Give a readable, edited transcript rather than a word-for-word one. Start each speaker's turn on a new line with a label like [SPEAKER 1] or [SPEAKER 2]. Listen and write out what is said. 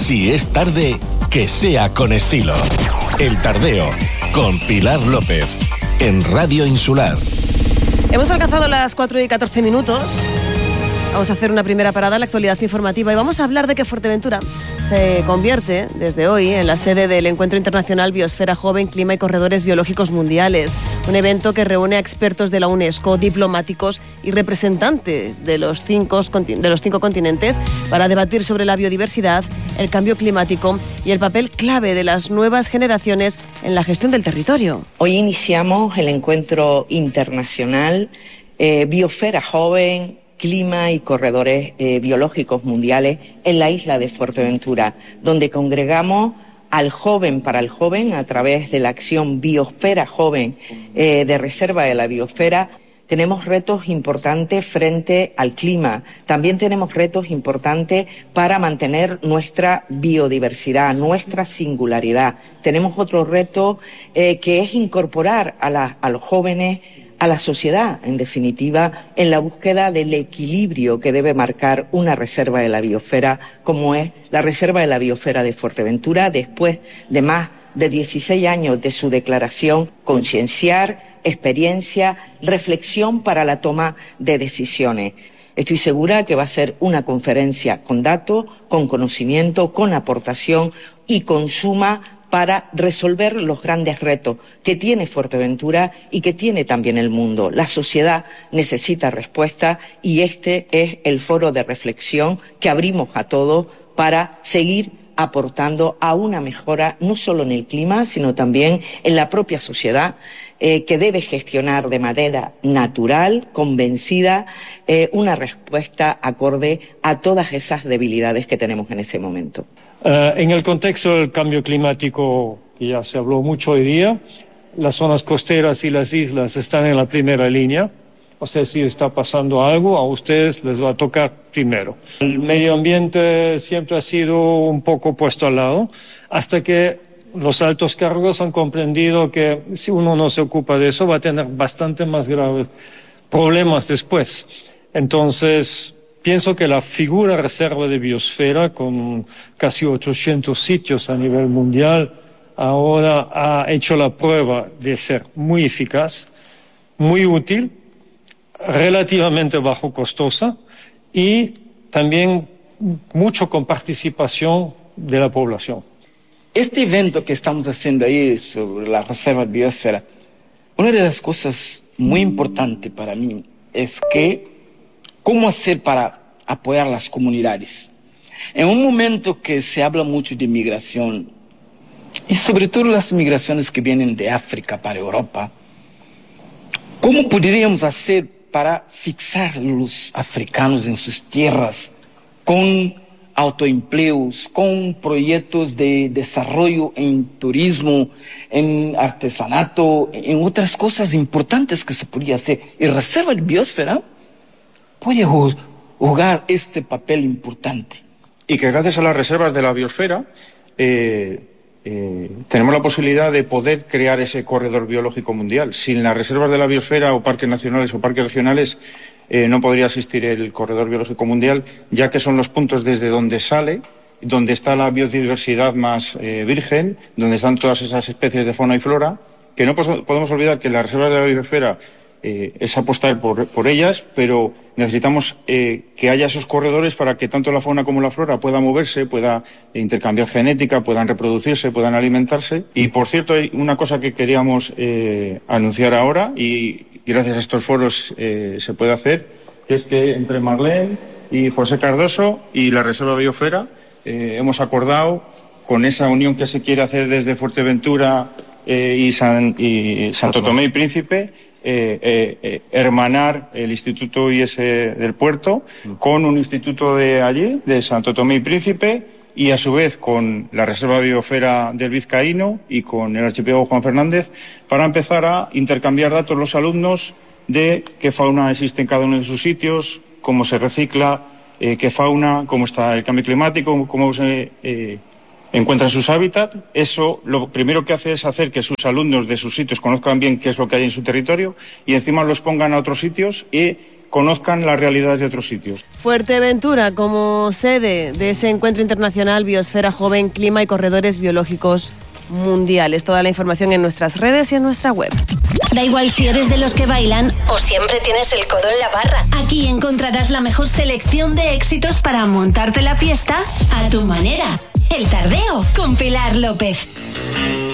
[SPEAKER 1] Si es tarde, que sea con estilo. El Tardeo, con Pilar López, en Radio Insular.
[SPEAKER 2] Hemos alcanzado las 4:14. Vamos a hacer una primera parada en la actualidad informativa y vamos a hablar de que Fuerteventura se convierte desde hoy en la sede del Encuentro Internacional Biosfera Joven, Clima y Corredores Biológicos Mundiales, un evento que reúne a expertos de la UNESCO, diplomáticos y representantes de los cinco continentes para debatir sobre la biodiversidad, el cambio climático y el papel clave de las nuevas generaciones en la gestión del territorio.
[SPEAKER 3] Hoy iniciamos el Encuentro Internacional Biosfera Joven, Clima y Corredores Biológicos Mundiales en la isla de Fuerteventura, donde congregamos al joven para el joven a través de la acción Biosfera Joven de Reserva de la Biosfera. Tenemos retos importantes frente al clima, también tenemos retos importantes para mantener nuestra biodiversidad, nuestra singularidad. Tenemos otro reto que es incorporar a los jóvenes a la sociedad, en definitiva, en la búsqueda del equilibrio que debe marcar una reserva de la biosfera, como es la Reserva de la Biosfera de Fuerteventura, después de más de 16 años de su declaración, concienciar, experiencia, reflexión para la toma de decisiones. Estoy segura que va a ser una conferencia con datos, con conocimiento, con aportación y con suma para resolver los grandes retos que tiene Fuerteventura y que tiene también el mundo. La sociedad necesita respuestas y este es el foro de reflexión que abrimos a todos para seguir aportando a una mejora no solo en el clima, sino también en la propia sociedad, que debe gestionar de manera natural, convencida, una respuesta acorde a todas esas debilidades que tenemos en ese momento.
[SPEAKER 4] En el contexto del cambio climático, que ya se habló mucho hoy día, las zonas costeras y las islas están en la primera línea. O sea, si está pasando algo, a ustedes les va a tocar primero. El medio ambiente siempre ha sido un poco puesto al lado, hasta que los altos cargos han comprendido que si uno no se ocupa de eso, va a tener bastante más graves problemas después. Entonces, pienso que la figura reserva de biosfera, con casi 800 sitios a nivel mundial, ahora ha hecho la prueba de ser muy eficaz, muy útil, relativamente bajo costosa y también mucho con participación de la población.
[SPEAKER 5] Este evento que estamos haciendo ahí sobre la reserva de biosfera, una de las cosas muy importantes para mí es que cómo hacer para apoyar las comunidades. En un momento que se habla mucho de migración, y sobre todo las migraciones que vienen de África para Europa, ¿cómo podríamos hacer para fixar los africanos en sus tierras con autoempleos, con proyectos de desarrollo en turismo, en artesanato, en otras cosas importantes que se podría hacer? Y Reserva de Biosfera puede jugar este papel importante.
[SPEAKER 6] Y que gracias a las reservas de la biosfera tenemos la posibilidad de poder crear ese corredor biológico mundial. Sin las reservas de la biosfera o parques nacionales o parques regionales no podría existir el corredor biológico mundial, ya que son los puntos desde donde sale, donde está la biodiversidad más virgen, donde están todas esas especies de fauna y flora, que no podemos olvidar que las reservas de la biosfera es apostar por ellas, pero necesitamos que haya esos corredores para que tanto la fauna como la flora pueda moverse, pueda intercambiar genética, puedan reproducirse, puedan alimentarse. Y, por cierto, hay una cosa que queríamos anunciar ahora y gracias a estos foros se puede hacer, que es que entre Marlene y José Cardoso y la Reserva Biosfera hemos acordado, con esa unión que se quiere hacer desde Fuerteventura y Santo Tomé y Príncipe, hermanar el Instituto IS del Puerto con un instituto de allí, de Santo Tomé y Príncipe, y a su vez con la Reserva Biosfera del Vizcaíno y con el Archipiélago Juan Fernández, para empezar a intercambiar datos los alumnos de qué fauna existe en cada uno de sus sitios, cómo se recicla, qué fauna, cómo está el cambio climático, cómo se encuentran sus hábitats. Eso lo primero que hace es hacer que sus alumnos de sus sitios conozcan bien qué es lo que hay en su territorio y encima los pongan a otros sitios y conozcan las realidades de otros sitios.
[SPEAKER 2] Fuerteventura como sede de ese encuentro internacional Biosfera Joven, Clima y Corredores Biológicos Mundiales. Toda la información en nuestras redes y en nuestra web.
[SPEAKER 7] Da igual si eres de los que bailan o siempre tienes el codo en la barra. Aquí encontrarás la mejor selección de éxitos para montarte la fiesta a tu manera. El Tardeo con Pilar López.